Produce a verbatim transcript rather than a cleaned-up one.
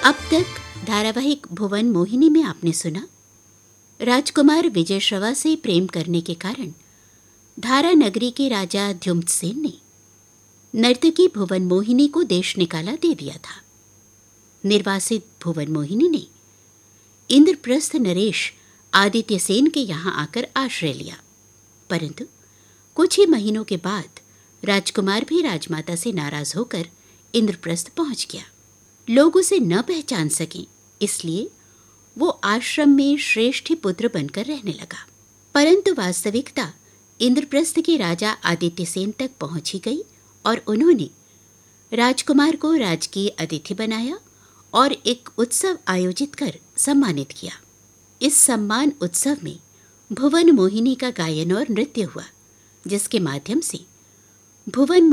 अब तक धारावाहिक भुवन मोहिनी में आपने सुना, राजकुमार विजय श्रवा से प्रेम करने के कारण धारा नगरी के राजा ध्युम्तसेन ने नर्तकी भुवन मोहिनी को देश निकाला दे दिया था। निर्वासित भुवन मोहिनी ने इंद्रप्रस्थ नरेश आदित्य सेन के यहाँ आकर आश्रय लिया, परंतु कुछ ही महीनों के बाद राजकुमार भी राजमाता से नाराज होकर इंद्रप्रस्थ पहुंच गया। लोग उसे न पहचान सकें, इसलिए वो आश्रम में श्रेष्ठ पुत्र बनकर रहने लगा। परंतु वास्तविकता इंद्रप्रस्थ के राजा आदित्य सेन तक पहुंच ही गई और उन्होंने राजकुमार को राजकीय अतिथि बनाया और एक उत्सव आयोजित कर सम्मानित किया। इस सम्मान उत्सव में भुवन मोहिनी का गायन और नृत्य हुआ, जिसके माध्यम से भुवन